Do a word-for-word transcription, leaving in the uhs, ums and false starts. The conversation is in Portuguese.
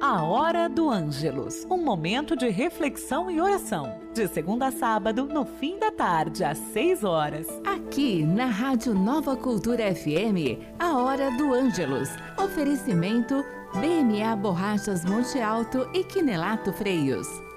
A Hora do Ângelus, um momento de reflexão e oração. De segunda a sábado, no fim da tarde, às seis horas. Aqui na Rádio Nova Cultura F M, A Hora do Ângelus. Oferecimento B M A Borrachas Monte Alto e Quinelato Freios.